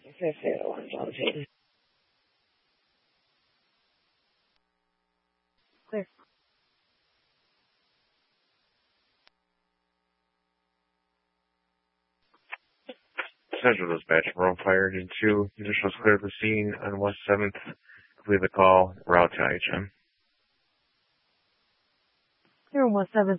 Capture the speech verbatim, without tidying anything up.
six zero one, John Payton. Clear. Central Dispatch, Rome Fire did two. Initials clear the scene on West seventh. Complete the call. Route to I H M. Zero one seven